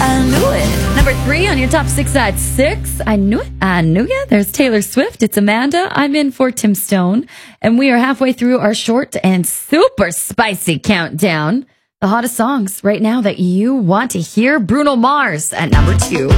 I knew it. Number 3 on your top 6 at 6. I knew it. I knew ya. There's Taylor Swift. It's Amanda. I'm in for Tim Stone. And we are halfway through our short and super spicy countdown. The hottest songs right now that you want to hear. Bruno Mars at number 2.